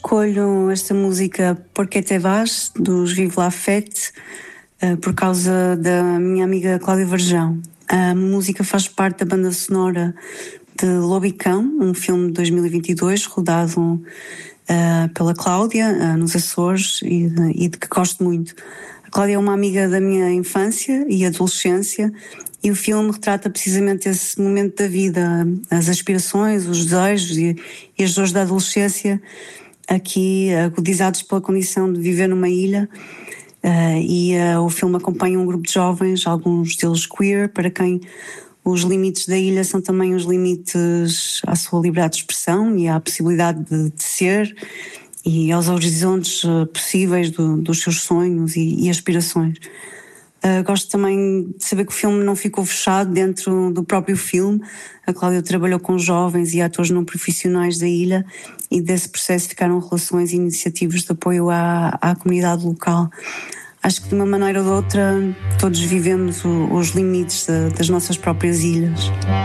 escolho esta música Porque Te Vas, dos Vive La Fête, por causa da minha amiga Cláudia Varjão. A música faz parte da banda sonora de Lobicão, um filme de 2022 rodado pela Cláudia, nos Açores, e de que gosto muito. A Cláudia é uma amiga da minha infância e adolescência, e o filme retrata precisamente esse momento da vida, as aspirações, os desejos e as dores da adolescência, aqui agudizados pela condição de viver numa ilha. O filme acompanha um grupo de jovens, alguns deles queer, para quem os limites da ilha são também os limites à sua liberdade de expressão e à possibilidade de ser e aos horizontes possíveis dos seus sonhos e aspirações. Gosto também de saber que o filme não ficou fechado dentro do próprio filme. A Cláudia trabalhou com jovens e atores não profissionais da ilha, e desse processo ficaram relações e iniciativas de apoio à comunidade local. Acho que de uma maneira ou de outra todos vivemos os limites das nossas próprias ilhas.